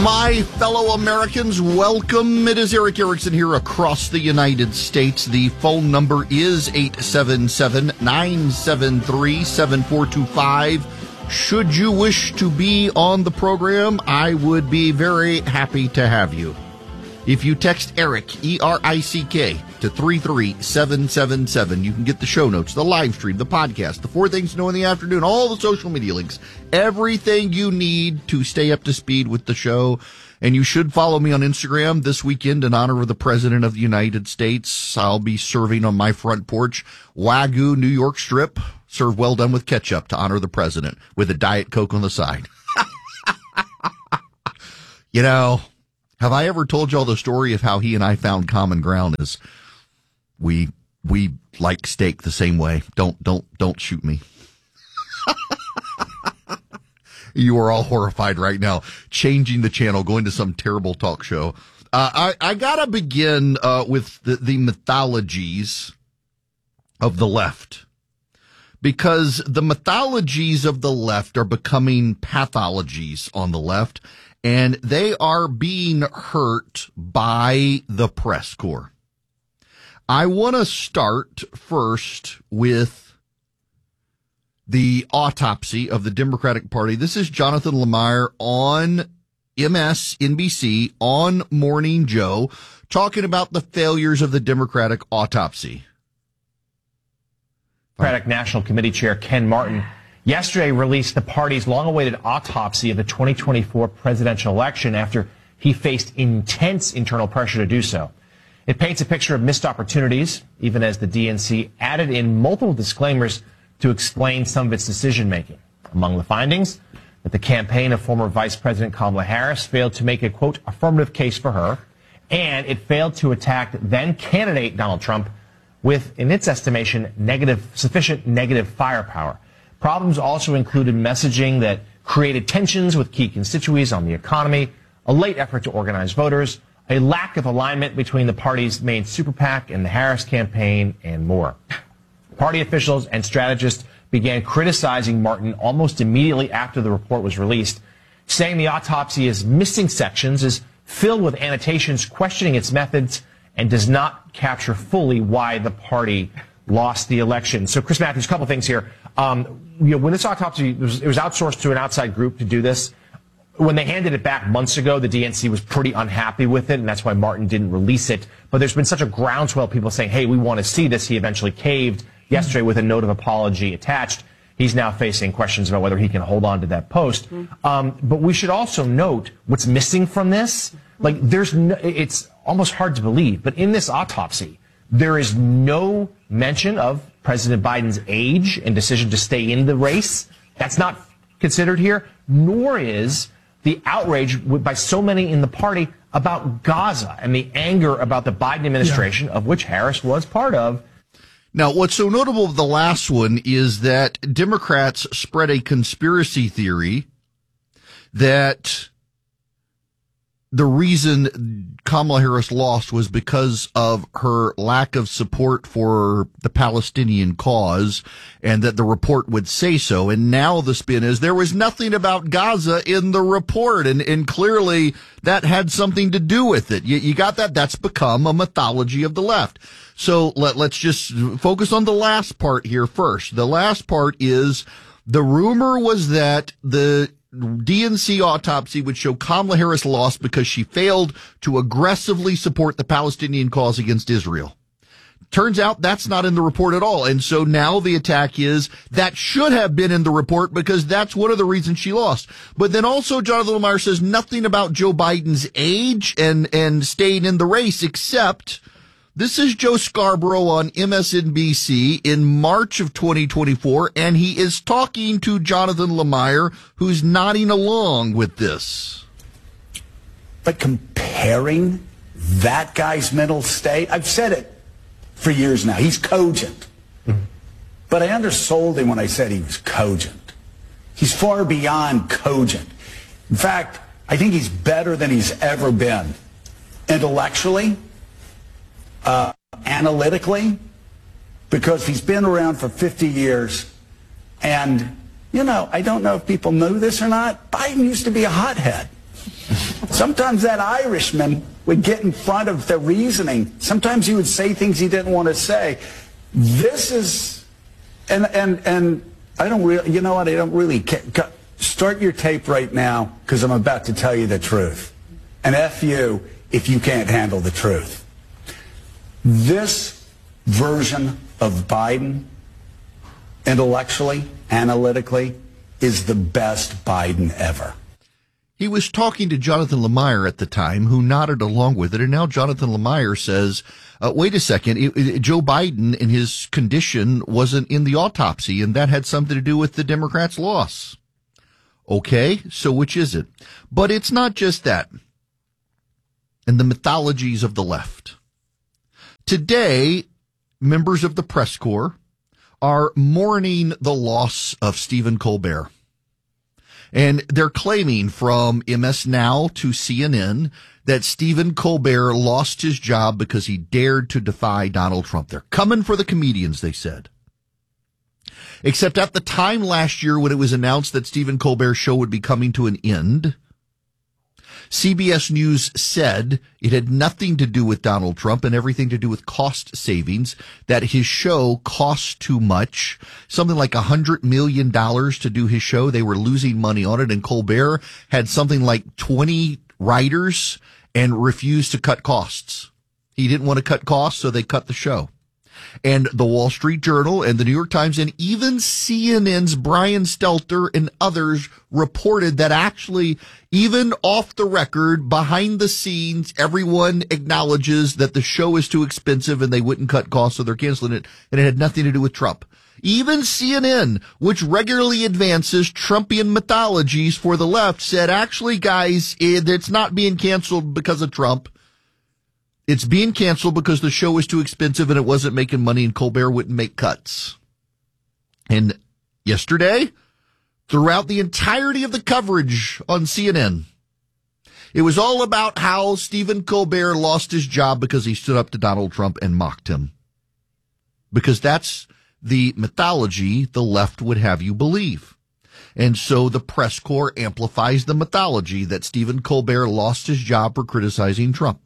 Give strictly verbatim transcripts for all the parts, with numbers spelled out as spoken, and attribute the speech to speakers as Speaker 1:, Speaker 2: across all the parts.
Speaker 1: My fellow Americans, welcome. It is Erick Erickson here across the United States. The phone number is eight seven seven, nine seven three, seven four two five. Should you wish to be on the program, I would be very happy to have you. If you text Erick, E R I C K, to three three seven seven seven, you can get the show notes, the live stream, the podcast, the four things to know in the afternoon, all the social media links, everything you need to stay up to speed with the show. And you should follow me on Instagram this weekend in honor of the President of the United States. I'll be serving on my front porch Wagyu New York strip, served well done with ketchup to honor the President, with a Diet Coke on the side. You know, have I ever told y'all the story of how he and I found common ground? Is we we like steak the same way. Don't don't don't shoot me. You are all horrified right now. Changing the channel, going to some terrible talk show. Uh, I I gotta begin uh, with the, the mythologies of the left, because the mythologies of the left are becoming pathologies on the left. And they are being hurt by the press corps. I want to start first with the autopsy of the Democratic Party. This is Jonathan Lemire on M S N B C on Morning Joe talking about the failures of the Democratic autopsy.
Speaker 2: Democratic National Committee Chair Ken Martin yesterday released the party's long-awaited autopsy of the twenty twenty-four presidential election after he faced intense internal pressure to do so. It paints a picture of missed opportunities, even as the D N C added in multiple disclaimers to explain some of its decision-making. Among the findings, that the campaign of former Vice President Kamala Harris failed to make a, quote, affirmative case for her, and it failed to attack then-candidate Donald Trump with, in its estimation, negative, sufficient negative firepower. Problems also included messaging that created tensions with key constituencies on the economy, a late effort to organize voters, a lack of alignment between the party's main super PAC and the Harris campaign, and more. Party officials and strategists began criticizing Martin almost immediately after the report was released, saying the autopsy is missing sections, is filled with annotations questioning its methods, and does not capture fully why the party lost the election. So, Chris Matthews, a couple things here. Um, you know, when this autopsy it was, it was outsourced to an outside group to do this, when they handed it back months ago, the D N C was pretty unhappy with it, and that's why Martin didn't release it. But there's been such a groundswell of people saying, hey, we want to see this. He eventually caved yesterday mm-hmm. with a note of apology attached. He's now facing questions about whether he can hold on to that post. Mm-hmm. Um, but we should also note what's missing from this. Like, there's no, it's almost hard to believe, but in this autopsy, there is no mention of President Biden's age and decision to stay in the race. That's not considered here, nor is the outrage by so many in the party about Gaza and the anger about the Biden administration, yeah. of which Harris was part of.
Speaker 1: Now, what's so notable of the last one is that Democrats spread a conspiracy theory that the reason Kamala Harris lost was because of her lack of support for the Palestinian cause, and that the report would say so. And now the spin is there was nothing about Gaza in the report, and, and clearly that had something to do with it. You, you got that? That's become a mythology of the left. So let, let's just focus on the last part here first. The last part is the rumor was that the D N C autopsy would show Kamala Harris lost because she failed to aggressively support the Palestinian cause against Israel. Turns out that's not in the report at all. And so now the attack is that should have been in the report because that's one of the reasons she lost. But then also Jonathan Lemire says nothing about Joe Biden's age and, and staying in the race, except this is Joe Scarborough on M S N B C in March of twenty twenty-four, and he is talking to Jonathan Lemire, who's nodding along with this.
Speaker 3: But comparing that guy's mental state, I've said it for years now, he's cogent. Mm-hmm. But I undersold him when I said he was cogent. He's far beyond cogent. In fact, I think he's better than he's ever been. Intellectually, Uh, analytically, because he's been around for fifty years. And, you know, I don't know if people know this or not, Biden used to be a hothead. Sometimes that Irishman would get in front of the reasoning. Sometimes he would say things he didn't want to say. This is, and and and I don't really, you know what, I don't really care. Start your tape right now, because I'm about to tell you the truth. And F you if you can't handle the truth. This version of Biden, intellectually, analytically, is the best Biden ever.
Speaker 1: He was talking to Jonathan Lemire at the time, who nodded along with it. And now Jonathan Lemire says, uh, wait a second, it, it, Joe Biden and his condition wasn't in the autopsy, and that had something to do with the Democrats' loss. Okay, so which is it? But it's not just that. And the mythologies of the left. Today, members of the press corps are mourning the loss of Stephen Colbert. And they're claiming from M S Now to C N N that Stephen Colbert lost his job because he dared to defy Donald Trump. They're coming for the comedians, they said. Except at the time last year when it was announced that Stephen Colbert's show would be coming to an end, C B S News said it had nothing to do with Donald Trump and everything to do with cost savings, that his show cost too much, something like one hundred million dollars to do his show. They were losing money on it, and Colbert had something like twenty writers and refused to cut costs. He didn't want to cut costs, so they cut the show. And the Wall Street Journal and the New York Times and even C N N's Brian Stelter and others reported that actually, even off the record, behind the scenes, everyone acknowledges that the show is too expensive and they wouldn't cut costs, so they're canceling it. And it had nothing to do with Trump. Even C N N, which regularly advances Trumpian mythologies for the left, said, actually, guys, it's not being canceled because of Trump. It's being canceled because the show was too expensive and it wasn't making money and Colbert wouldn't make cuts. And yesterday, throughout the entirety of the coverage on C N N, it was all about how Stephen Colbert lost his job because he stood up to Donald Trump and mocked him. Because that's the mythology the left would have you believe. And so the press corps amplifies the mythology that Stephen Colbert lost his job for criticizing Trump.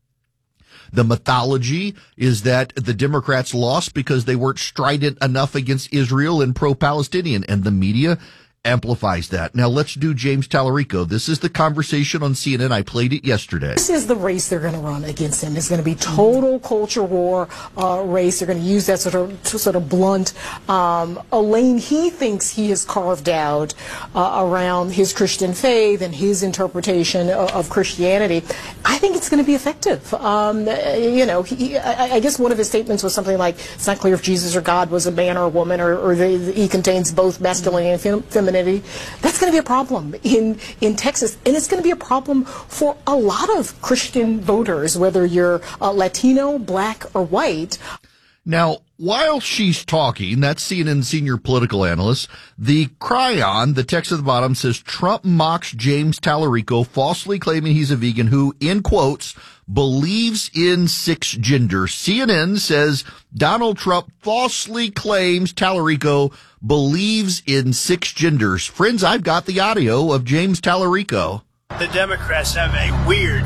Speaker 1: The mythology is that the Democrats lost because they weren't strident enough against Israel and pro-Palestinian, and the media amplifies that. Now let's do James Tallarico. This is the conversation on C N N. I played it yesterday.
Speaker 4: This is the race they're going to run against him. It's going to be total culture war uh, race. They're going to use that sort of sort of blunt um, a lane he thinks he has carved out uh, around his Christian faith and his interpretation of, of Christianity. I think it's going to be effective. Um, you know, he, I, I guess one of his statements was something like, "It's not clear if Jesus or God was a man or a woman, or, or they, he contains both masculinity and fem- femininity." That's going to be a problem in, in Texas, and it's going to be a problem for a lot of Christian voters, whether you're uh, Latino, black, or white.
Speaker 1: Now, while she's talking, that's C N N senior political analyst, the Cryon, the text at the bottom says, Trump mocks James Tallarico, falsely claiming he's a vegan who, in quotes, believes in six genders. C N N says Donald Trump falsely claims Tallarico believes in six genders. Friends, I've got the audio of James Tallarico.
Speaker 5: The Democrats have a weird,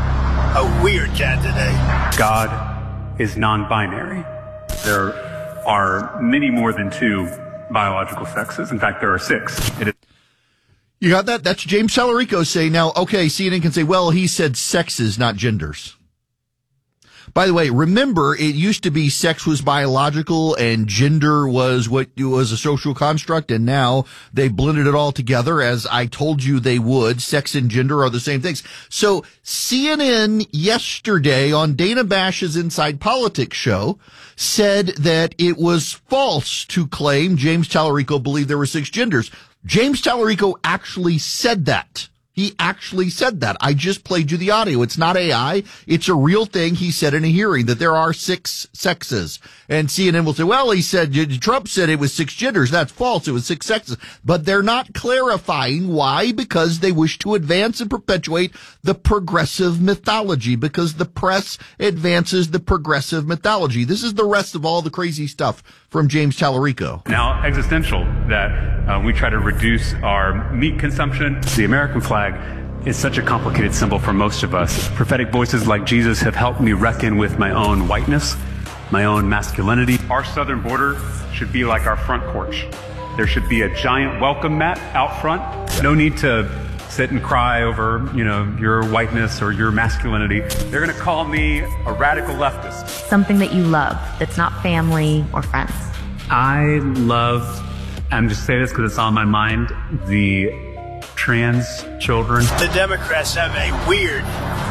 Speaker 5: a weird candidate.
Speaker 6: God is non-binary. There are many more than two biological sexes. In fact, there are six. It is-
Speaker 1: You got that? That's James Tallarico saying, now, okay, C N N can say, well, he said sexes, not genders. By the way, remember, it used to be sex was biological and gender was what was a social construct, and now they blended it all together, as I told you they would. Sex and gender are the same things. So C N N yesterday on Dana Bash's Inside Politics show said that it was false to claim James Tallarico believed there were six genders. James Tallarico actually said that. He actually said that. I just played you the audio. It's not A I. It's a real thing. He said in a hearing that there are six sexes. And C N N will say, well, he said, Trump said it was six genders. That's false. It was six sexes. But they're not clarifying why, because they wish to advance and perpetuate the progressive mythology, because the press advances the progressive mythology. This is the rest of all the crazy stuff from James Tallarico.
Speaker 6: Now existential that uh, we try to reduce our meat consumption. The American flag is such a complicated symbol for most of us. Prophetic voices like Jesus have helped me reckon with my own whiteness, my own masculinity. Our southern border should be like our front porch. There should be a giant welcome mat out front. No need to sit and cry over, you know, your whiteness or your masculinity. They're going to call me a radical leftist.
Speaker 7: Something that you love that's not family or friends.
Speaker 6: I love, I'm just saying this because it's on my mind, the trans children.
Speaker 5: The Democrats have a weird,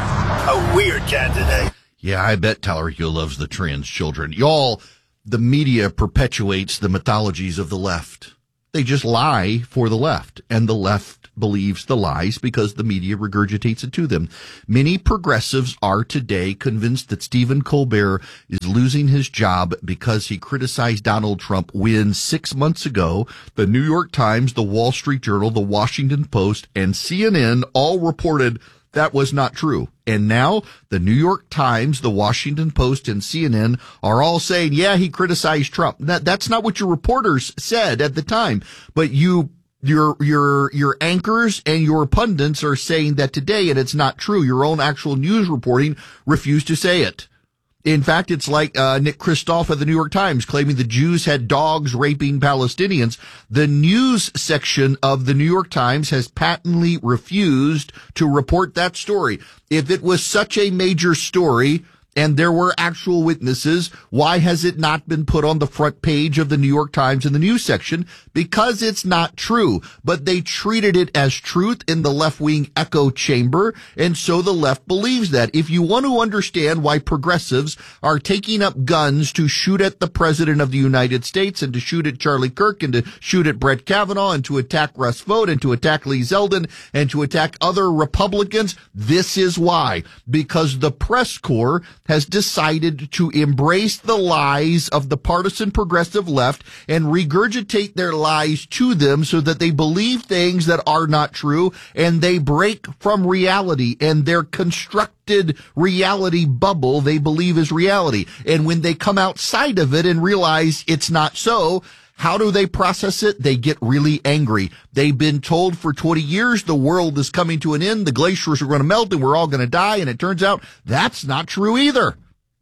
Speaker 5: a weird candidate.
Speaker 1: Yeah, I bet Talarico loves the trans children. Y'all, the media perpetuates the mythologies of the left. They just lie for the left, and the left believes the lies because the media regurgitates it to them. Many progressives are today convinced that Stephen Colbert is losing his job because he criticized Donald Trump when six months ago, the New York Times, the Wall Street Journal, the Washington Post, and C N N all reported that was not true. And now the New York Times, the Washington Post, and C N N are all saying, yeah, he criticized Trump. That, that's not what your reporters said at the time. But you, your, your, your anchors and your pundits are saying that today, and it's not true. Your own actual news reporting refused to say it. In fact, it's like uh, Nick Kristof of the New York Times claiming the Jews had dogs raping Palestinians. The news section of the New York Times has patently refused to report that story. If it was such a major story and there were actual witnesses, why has it not been put on the front page of the New York Times in the news section? Because it's not true. But they treated it as truth in the left-wing echo chamber, and so the left believes that. If you want to understand why progressives are taking up guns to shoot at the President of the United States and to shoot at Charlie Kirk and to shoot at Brett Kavanaugh and to attack Russ Vought and to attack Lee Zeldin and to attack other Republicans, this is why. Because the press corps has decided to embrace the lies of the partisan progressive left and regurgitate their lies to them so that they believe things that are not true, and they break from reality and their constructed reality bubble they believe is reality. And when they come outside of it and realize it's not so, how do they process it? They get really angry. They've been told for twenty years the world is coming to an end, the glaciers are going to melt, and we're all going to die, and it turns out that's not true either.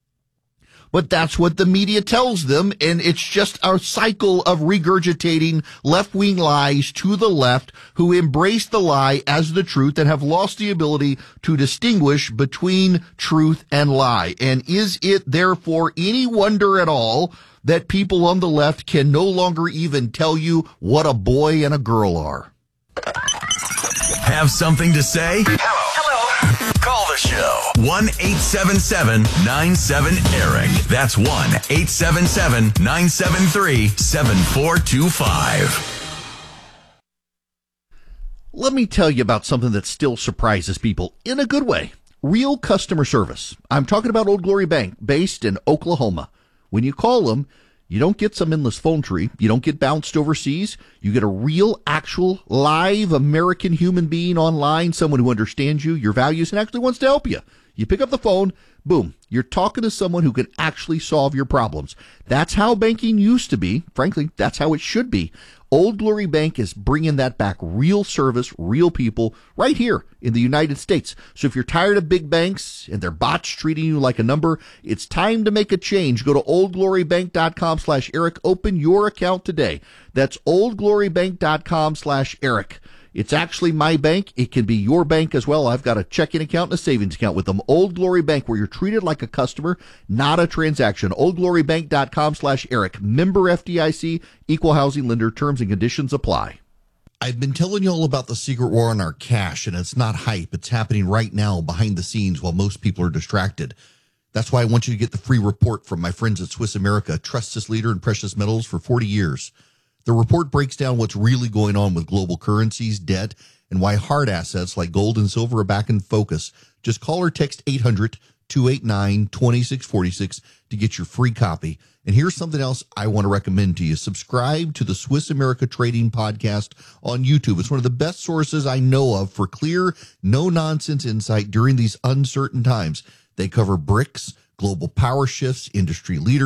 Speaker 1: But that's what the media tells them, and it's just a cycle of regurgitating left-wing lies to the left who embrace the lie as the truth and have lost the ability to distinguish between truth and lie. And is it therefore any wonder at all that people on the left can no longer even tell you what a boy and a girl are?
Speaker 8: Have something to say? Hello. Hello. Call the show. one eight seven seven nine seven Eric. That's one eight seven seven nine seven three seven four two five.
Speaker 1: Let me tell you about something that still surprises people in a good way. Real customer service. I'm talking about Old Glory Bank, based in Oklahoma. When you call them, you don't get some endless phone tree. You don't get bounced overseas. You get a real, actual, live American human being online, someone who understands you, your values, and actually wants to help you. You pick up the phone, boom, you're talking to someone who can actually solve your problems. That's how banking used to be. Frankly, that's how it should be. Old Glory Bank is bringing that back. Real service, real people, right here in the United States. So if you're tired of big banks and their bots treating you like a number, it's time to make a change. Go to oldglorybank.com slash Eric. Open your account today. That's oldglorybank.com slash Eric. It's actually my bank. It can be your bank as well. I've got a checking account and a savings account with them. Old Glory Bank, where you're treated like a customer, not a transaction. oldglorybank.com slash Eric. Member F D I C, equal housing lender. Terms and conditions apply. I've been telling you all about the secret war on our cash, and it's not hype. It's happening right now behind the scenes while most people are distracted. That's why I want you to get the free report from my friends at Swiss America, trusted leader in precious metals for forty years. The report breaks down what's really going on with global currencies, debt, and why hard assets like gold and silver are back in focus. Just call or text eight hundred, two eight nine, two six four six to get your free copy. And here's something else I want to recommend to you. Subscribe to the Swiss America Trading Podcast on YouTube. It's one of the best sources I know of for clear, no-nonsense insight during these uncertain times. They cover BRICS, global power shifts, industry leaders,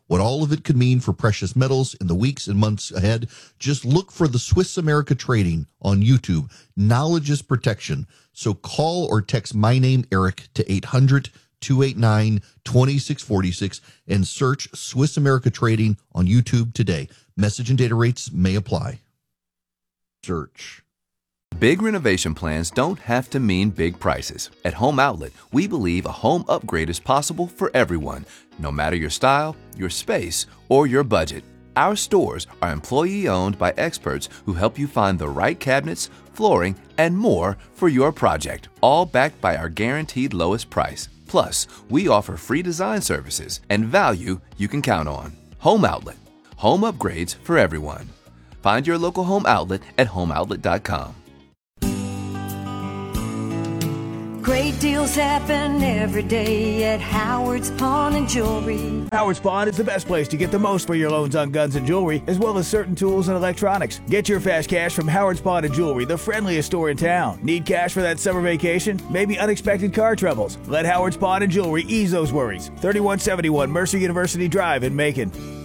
Speaker 1: what all of it could mean for precious metals in the weeks and months ahead, just look for the Swiss America Trading on YouTube. Knowledge is protection. So call or text my name, Eric, to eight hundred, two eight nine, two six four six and search Swiss America Trading on YouTube today. Message and data rates may apply. Search.
Speaker 9: Big renovation plans don't have to mean big prices. At Home Outlet, we believe a home upgrade is possible for everyone, no matter your style, your space, or your budget. Our stores are employee-owned by experts who help you find the right cabinets, flooring, and more for your project, all backed by our guaranteed lowest price. Plus, we offer free design services and value you can count on. Home Outlet. Home upgrades for everyone. Find your local Home Outlet at home outlet dot com.
Speaker 10: Great deals happen every day at Howard's Pawn and Jewelry.
Speaker 11: Howard's Pawn is the best place to get the most for your loans on guns and jewelry, as well as certain tools and electronics. Get your fast cash from Howard's Pawn and Jewelry, the friendliest store in town. Need cash for that summer vacation? Maybe unexpected car troubles? Let Howard's Pawn and Jewelry ease those worries. thirty-one seventy-one Mercer University Drive in Macon.